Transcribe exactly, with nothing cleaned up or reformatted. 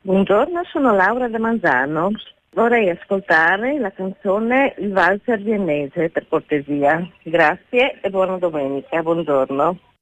Buongiorno, sono Laura da Manzano. Vorrei ascoltare la canzone Il valzer viennese, per cortesia. Grazie e buona domenica. Buongiorno.